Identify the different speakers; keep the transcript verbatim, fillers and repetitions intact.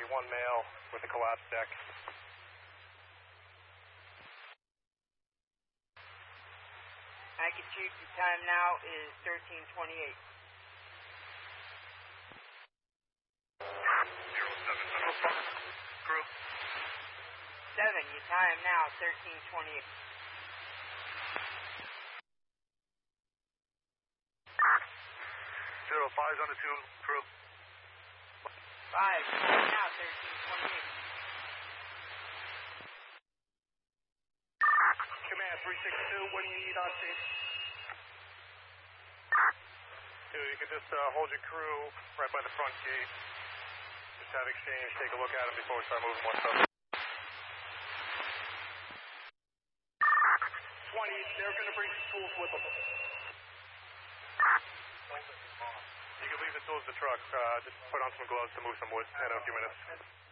Speaker 1: be one male with a collapsed deck.
Speaker 2: Anchor Chief, the time now is thirteen twenty-eight.
Speaker 1: Zero seven, crew.
Speaker 2: Seven, your time now thirteen twenty-eight.
Speaker 1: Zero five's on the two, crew.
Speaker 2: Five, time now thirteen twenty-eight.
Speaker 1: Command three six two, what do you need on scene? Two, you can just uh, hold your crew right by the front gate. Just have exchange, take a look at them before we start moving one stuff. twenty, they're going to bring some tools with them. You can leave the tools in the truck. Uh, just put on some gloves to move some wood in a few minutes.